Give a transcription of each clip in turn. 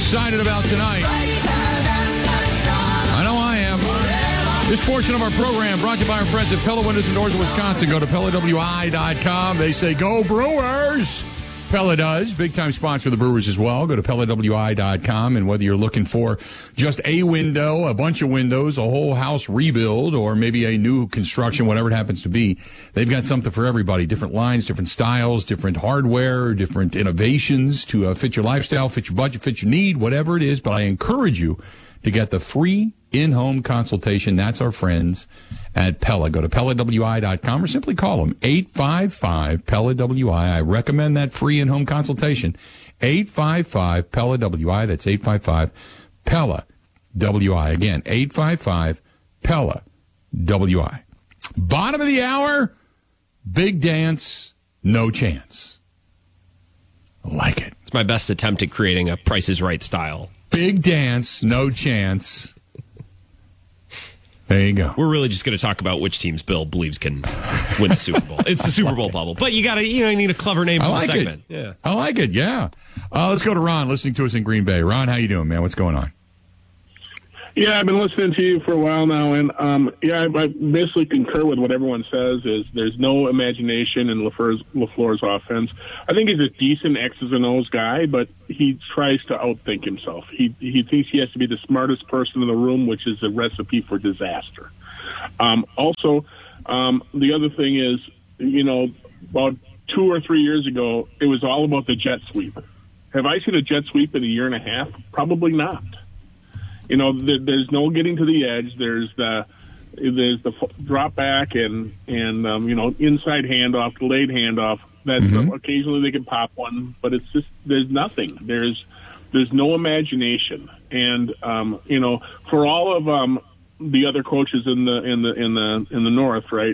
excited about tonight. I know I am. This portion of our program brought to you by our friends at Pella Windows and Doors of Wisconsin. Go to PellaWI.com. They say, go Brewers! Pella does. Big-time sponsor of the Brewers as well. Go to PellaWI.com, and whether you're looking for just a window, a bunch of windows, a whole house rebuild, or maybe a new construction, whatever it happens to be, they've got something for everybody. Different lines, different styles, different hardware, different innovations to fit your lifestyle, fit your budget, fit your need, whatever it is. But I encourage you to get the free in-home consultation. That's our friends at Pella. Go to PellaWI.com or simply call them 855-PELLA-WI. I recommend that free in-home consultation. 855-PELLA-WI. That's 855-PELLA-WI. Again, 855-PELLA-WI. Bottom of the hour, big dance, no chance. I like it. It's my best attempt at creating a Price is Right style. Big dance, no chance. There you go. We're really just going to talk about which teams Bill believes can win the Super Bowl. It's the Super Bowl bubble. But you need a clever name for the segment. Yeah. I like it, yeah. Let's go to Ron, listening to us in Green Bay. Ron, how you doing, man? What's going on? Yeah, I've been listening to you for a while now, and I basically concur with what everyone says. Is there's no imagination in LaFleur's offense. I think he's a decent X's and O's guy, but he tries to outthink himself. He thinks he has to be the smartest person in the room, which is a recipe for disaster. Also, the other thing is, about 2 or 3 years ago, it was all about the jet sweep. Have I seen a jet sweep in a year and a half? Probably not. There's no getting to the edge. There's the drop back and inside handoff, delayed handoff. That's occasionally they can pop one, but it's just there's nothing. There's no imagination, and for all of the other coaches in the North, right?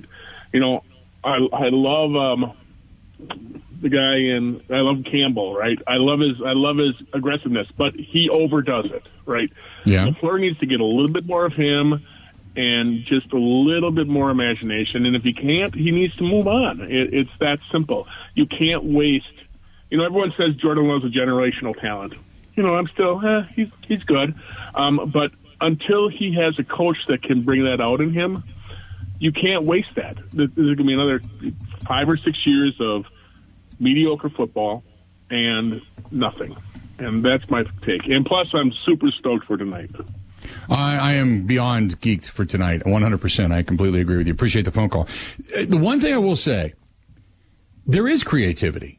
I love the guy, and I love Campbell, right? I love his aggressiveness, but he overdoes it, right? Yeah. LaFleur needs to get a little bit more of him and just a little bit more imagination. And if he can't, he needs to move on. It's that simple. You can't waste. Everyone says Jordan Love's a generational talent. I'm still, he's good. But until he has a coach that can bring that out in him, you can't waste that. There's going to be another 5 or 6 years of mediocre football and nothing. And that's my take. And plus, I'm super stoked for tonight. I am beyond geeked for tonight, 100%. I completely agree with you. Appreciate the phone call. The one thing I will say, there is creativity.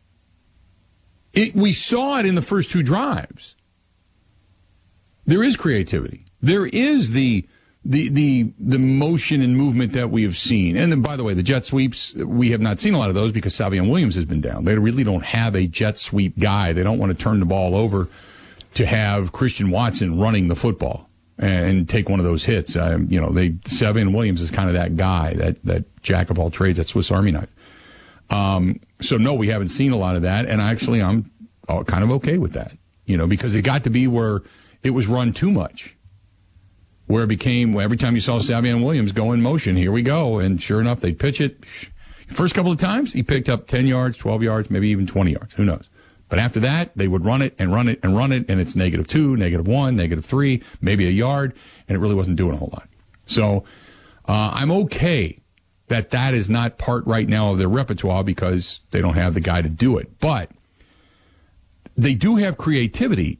We saw it in the first 2 drives. There is creativity. There is the motion and movement that we have seen. And then, by the way, the jet sweeps, we have not seen a lot of those because Savion Williams has been down. They really don't have a jet sweep guy. They don't want to turn the ball over to have Christian Watson running the football and take one of those hits. Savion Williams is kind of that guy, that jack of all trades, that Swiss Army knife. So, no, we haven't seen a lot of that. And actually, I'm kind of okay with that, because it got to be where it was run too much. Where it became, every time you saw Savion Williams go in motion, here we go. And sure enough, they'd pitch it. First couple of times, he picked up 10 yards, 12 yards, maybe even 20 yards. Who knows? But after that, they would run it and run it and run it, and it's -2, -1, -3, maybe a yard, and it really wasn't doing a whole lot. So I'm okay that is not part right now of their repertoire because they don't have the guy to do it. But they do have creativity.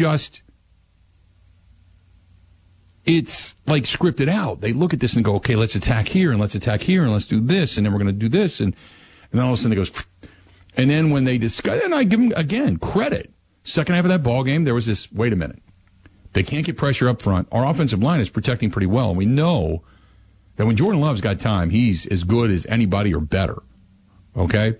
It's like scripted out. They look at this and go, okay, let's attack here and let's attack here and let's do this and then we're going to do this. And then all of a sudden it goes, and then when they discuss, and I give them, again, credit. Second half of that ball game, there was this, wait a minute. They can't get pressure up front. Our offensive line is protecting pretty well. And we know that when Jordan Love's got time, he's as good as anybody or better. Okay?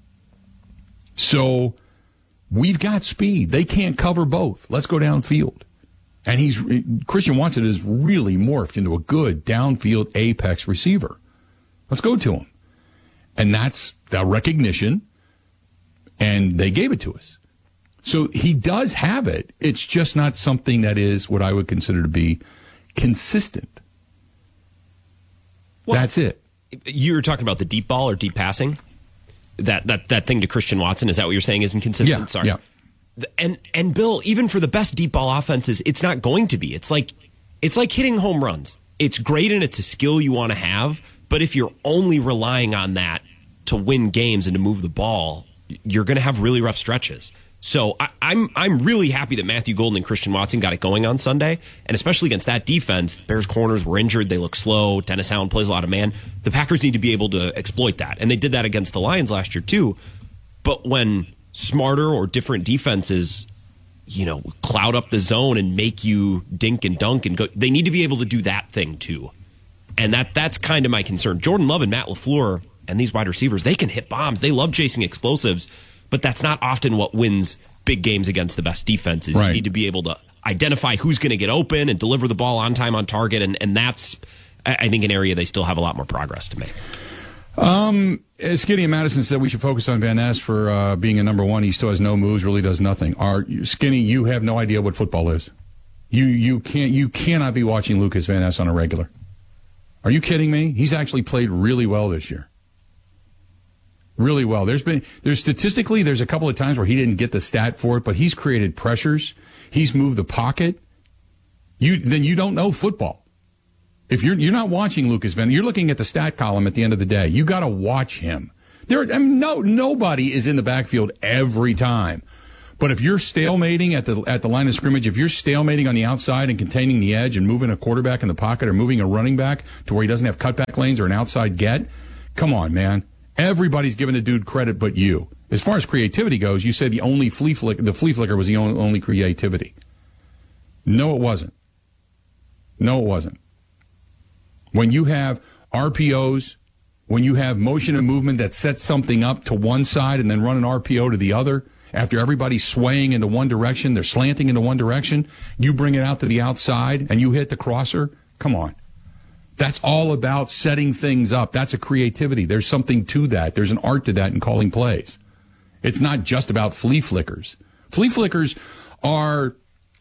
So we've got speed. They can't cover both. Let's go downfield. And Christian Watson has really morphed into a good downfield apex receiver. Let's go to him. And that's the recognition, and they gave it to us. So he does have it. It's just not something that is what I would consider to be consistent. Well, that's it. You were talking about the deep ball or deep passing? That thing to Christian Watson, is that what you're saying isn't consistent? Yeah, Sorry. yeah. And Bill, even for the best deep ball offenses, it's not going to be. It's like hitting home runs. It's great and it's a skill you want to have, but if you're only relying on that to win games and to move the ball, you're going to have really rough stretches. So I'm really happy that Matthew Golden and Christian Watson got it going on Sunday, and especially against that defense. The Bears corners were injured. They look slow. Dennis Allen plays a lot of man. The Packers need to be able to exploit that, and they did that against the Lions last year too. But when smarter or different defenses, cloud up the zone and make you dink and dunk and go, they need to be able to do that thing too. And that's kind of my concern. Jordan Love and Matt LaFleur and these wide receivers, they can hit bombs. They love chasing explosives, but that's not often what wins big games against the best defenses. Right. You need to be able to identify who's going to get open and deliver the ball on time, on target, and that's, I think, an area they still have a lot more progress to make. Skinny and Madison said we should focus on Van Ness for being a number one. He still has no moves, really does nothing. Skinny, you have no idea what football is. You cannot be watching Lucas Van Ness on a regular. Are you kidding me? He's actually played really well this year. Really well. There's statistically, there's a couple of times where he didn't get the stat for it, but he's created pressures. He's moved the pocket. Then you don't know football. If you're not watching Lucas Van, you're looking at the stat column at the end of the day. You got to watch him. Nobody is in the backfield every time. But if you're stalemating at the line of scrimmage, if you're stalemating on the outside and containing the edge and moving a quarterback in the pocket or moving a running back to where he doesn't have cutback lanes or an outside get, come on, man. Everybody's giving a dude credit but you. As far as creativity goes, you said the flea flicker was the only creativity. No, it wasn't. No, it wasn't. When you have RPOs, when you have motion and movement that sets something up to one side and then run an RPO to the other, after everybody's swaying into one direction, they're slanting into one direction, you bring it out to the outside and you hit the crosser, come on. That's all about setting things up. That's a creativity. There's something to that. There's an art to that in calling plays. It's not just about flea flickers. Flea flickers are,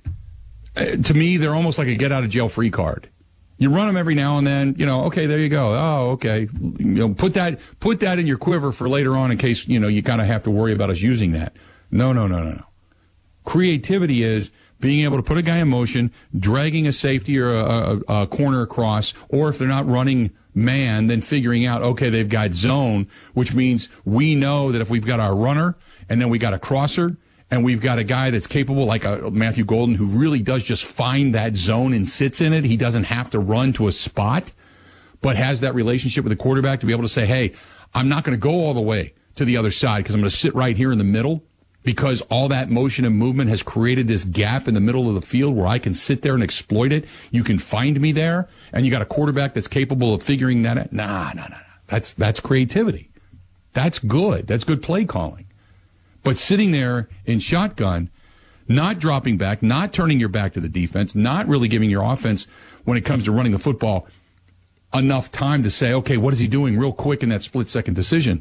to me, they're almost like a get-out-of-jail-free card. You run them every now and then, okay, there you go. Oh, okay. Put that in your quiver for later on in case, you kind of have to worry about us using that. No. Creativity is being able to put a guy in motion, dragging a safety or a corner across, or if they're not running man, then figuring out, okay, they've got zone, which means we know that if we've got our runner and then we got a crosser, and we've got a guy that's capable, like Matthew Golden, who really does just find that zone and sits in it. He doesn't have to run to a spot, but has that relationship with the quarterback to be able to say, hey, I'm not going to go all the way to the other side because I'm going to sit right here in the middle because all that motion and movement has created this gap in the middle of the field where I can sit there and exploit it. You can find me there, and you got a quarterback that's capable of figuring that out. Nah. That's creativity. That's good. That's good play calling. But sitting there in shotgun, not dropping back, not turning your back to the defense, not really giving your offense, when it comes to running the football, enough time to say, okay, what is he doing real quick in that split-second decision?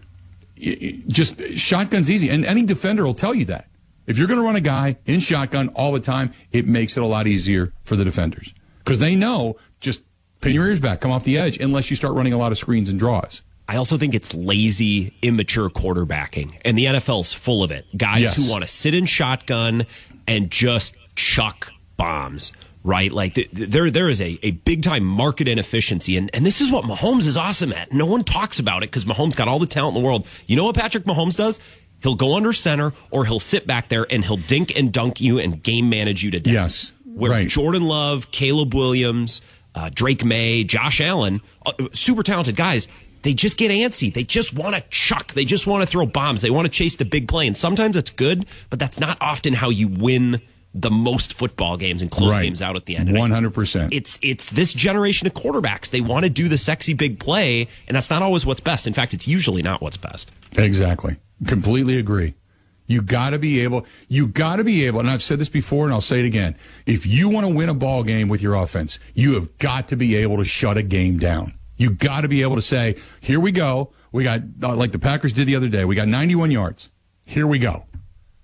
Just shotgun's easy. And any defender will tell you that. If you're going to run a guy in shotgun all the time, it makes it a lot easier for the defenders. Because they know, just pin your ears back, come off the edge, unless you start running a lot of screens and draws. I also think it's lazy, immature quarterbacking, and the NFL's full of it. Guys who want to sit in shotgun and just chuck bombs, right? Like there is a big-time market inefficiency, and this is what Mahomes is awesome at. No one talks about it because Mahomes got all the talent in the world. You know what Patrick Mahomes does? He'll go under center, or he'll sit back there, and he'll dink and dunk you and game manage you to death. Yes, where right. Jordan Love, Caleb Williams, Drake May, Josh Allen, super talented guys, they just get antsy. They just want to chuck. They just want to throw bombs. They want to chase the big play. And sometimes it's good, but that's not often how you win the most football games and close games out at the end. 100%. It's this generation of quarterbacks. They want to do the sexy big play, and that's not always what's best. In fact, it's usually not what's best. Exactly. Completely agree. You got to be able, and I've said this before and I'll say it again. If you want to win a ball game with your offense, you have got to be able to shut a game down. You got to be able to say, here we go. We got, like the Packers did the other day, we got 91 yards. Here we go.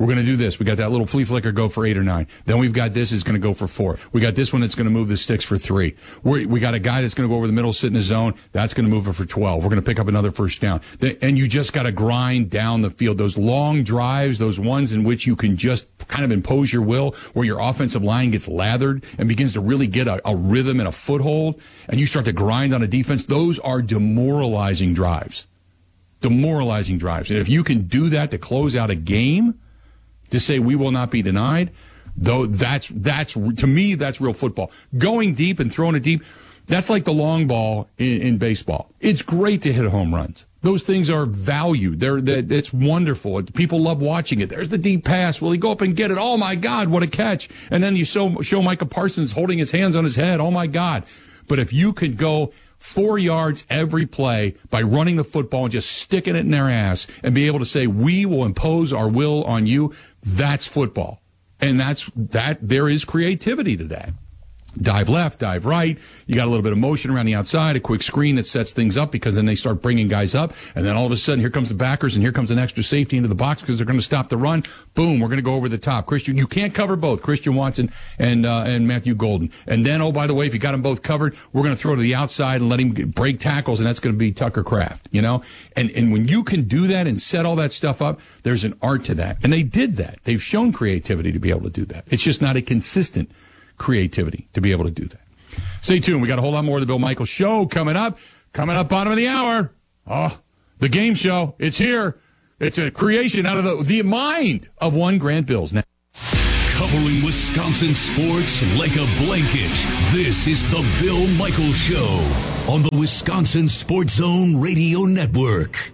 We're going to do this. We got that little flea flicker go for 8 or 9. Then we've got this is going to go for 4. We got this one that's going to move the sticks for 3. We got a guy that's going to go over the middle, sit in his zone. That's going to move it for 12. We're going to pick up another first down. And you just got to grind down the field. Those long drives, those ones in which you can just kind of impose your will, where your offensive line gets lathered and begins to really get a rhythm and a foothold, and you start to grind on a defense. Those are demoralizing drives. Demoralizing drives. And if you can do that to close out a game, to say we will not be denied, though, that's to me, that's real football. Going deep and throwing it deep, that's like the long ball in baseball. It's great to hit home runs. Those things are valued. It's wonderful. People love watching it. There's the deep pass. Will he go up and get it? Oh, my God, what a catch. And then you show Micah Parsons holding his hands on his head. Oh, my God. But if you could go 4 yards every play by running the football and just sticking it in their ass and be able to say, we will impose our will on you, that's football. And there is creativity to that. Dive left, dive right. You got a little bit of motion around the outside, a quick screen that sets things up, because then they start bringing guys up. And then all of a sudden, here comes the backers, and here comes an extra safety into the box because they're going to stop the run. Boom, we're going to go over the top. Christian, you can't cover both, Christian Watson and Matthew Golden. And then, oh, by the way, if you got them both covered, we're going to throw to the outside and let him break tackles, and that's going to be Tucker Kraft, you know? And when you can do that and set all that stuff up, there's an art to that. And they did that. They've shown creativity to be able to do that. It's just not a consistent creativity to be able to do that. Stay tuned. We got a whole lot more of the Bill Michaels Show coming up. Bottom of the hour. Oh, the game show. It's here. It's a creation out of the mind of one Grant Bills. Now, covering Wisconsin sports like a blanket. This is the Bill Michaels Show on the Wisconsin Sports Zone Radio Network.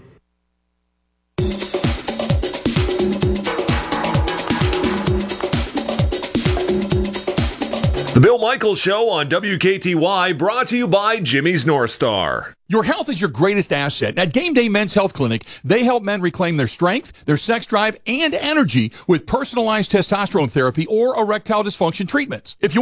The Bill Michaels Show on WKTY, brought to you by Jimmy's North Star. Your health is your greatest asset. At Game Day Men's Health Clinic, they help men reclaim their strength, their sex drive, and energy with personalized testosterone therapy or erectile dysfunction treatments. If you